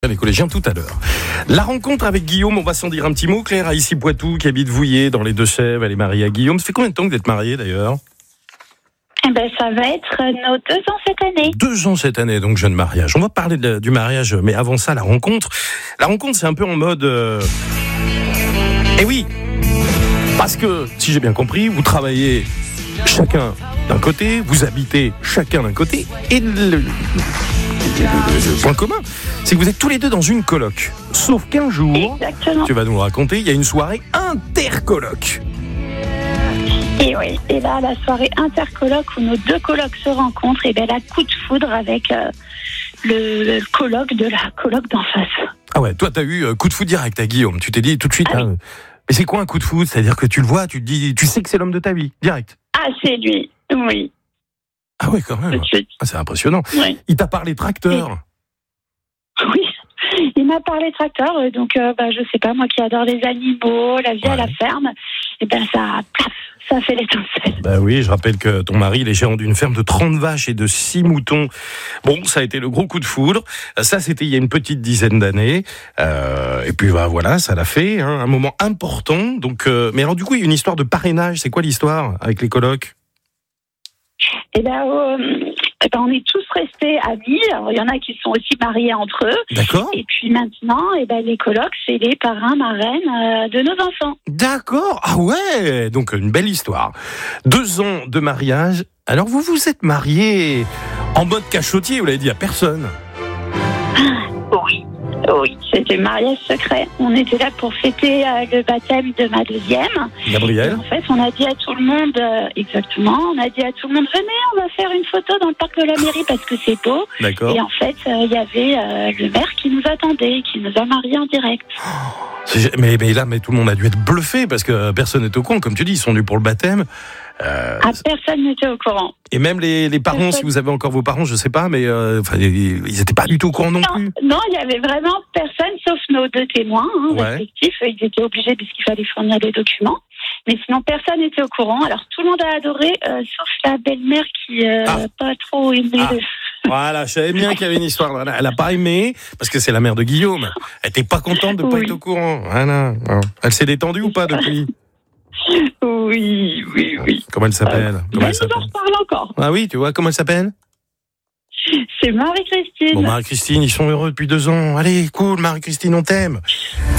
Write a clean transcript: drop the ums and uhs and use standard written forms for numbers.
Les collégiens tout à l'heure. La rencontre avec Guillaume, on va s'en dire un petit mot. Claire a ici Poitou, qui habite Vouillé dans les Deux-Sèvres. Elle est mariée à Guillaume. Ça fait combien de temps que vous êtes mariés d'ailleurs ? Ça va être nos 2 ans cette année. 2 ans cette année, donc jeune mariage. On va parler du mariage, mais avant ça, la rencontre. La rencontre, c'est un peu en mode... Eh oui, parce que, si j'ai bien compris, vous travaillez chacun d'un côté, vous habitez chacun d'un côté, et le point commun, c'est que vous êtes tous les deux dans une coloc. Sauf qu'un jour, Exactement. tu vas nous le raconter, il y a une soirée intercoloc. Et oui, et là, la soirée intercoloc où nos 2 colocs se rencontrent, et bien là, coup de foudre avec le coloc de la coloc d'en face. Ah ouais, toi t'as eu coup de foudre direct à Guillaume, tu t'es dit tout de suite, Ah oui. Mais c'est quoi un coup de foudre ? C'est-à-dire que tu le vois, tu te dis, tu sais que c'est l'homme de ta vie, direct. Ah, c'est lui, oui, Ah ouais, quand tout même. de suite. Ah, c'est impressionnant. Oui. Il t'a parlé tracteur. Oui, il m'a parlé tracteur, donc je sais pas, moi qui adore les animaux, la vie à la ferme, et ben ça fait l'étincelle. Bah oui, je rappelle que ton mari, il est gérant d'une ferme de 30 vaches et de 6 moutons. Bon, ça a été le gros coup de foudre. Ça, c'était il y a une petite dizaine d'années. Et puis voilà, ça l'a fait, un moment important. Donc, mais alors du coup, il y a une histoire de parrainage. C'est quoi l'histoire avec les colocs ? On est tous restés amis. Alors, il y en a qui sont aussi mariés entre eux. D'accord. Et puis maintenant, les colocs, c'est les parrains, marraines de nos enfants. D'accord. Ah ouais. Donc une belle histoire. 2 ans de mariage. Alors vous vous êtes mariés en mode cachotier, vous l'avez dit à personne. Oui, c'était mariage secret. On était là pour fêter le baptême de ma 2e. Gabriel. Et en fait, on a dit à tout le monde, on a dit à tout le monde, venez, on va faire une photo dans le parc de la mairie parce que c'est beau. D'accord. Et en fait, il y avait le maire qui nous attendait, qui nous a mariés en direct. Mais tout le monde a dû être bluffé parce que personne n'est au courant. Comme tu dis, ils sont venus pour le baptême. Personne n'était au courant. Et même les parents, Personne. si vous avez encore vos parents, je sais pas, mais ils n'étaient pas du tout au courant non plus. Non, il y avait vraiment personne, sauf nos 2 témoins respectifs. Ils étaient obligés puisqu'il fallait fournir des documents. Mais sinon, personne n'était au courant. Alors, tout le monde a adoré, sauf la belle-mère qui n'a pas trop aimé Voilà, je savais bien qu'il y avait une histoire. Elle n'a pas aimé, parce que c'est la mère de Guillaume. Elle n'était pas contente de ne pas être au courant. Voilà. Elle s'est détendue ou pas depuis ? Oui. Comment elle s'appelle ? Nous en reparle encore. Ah oui, tu vois, comment elle s'appelle ? C'est Marie-Christine. Bon, Marie-Christine, ils sont heureux depuis 2 ans. Allez, cool, Marie-Christine, on t'aime.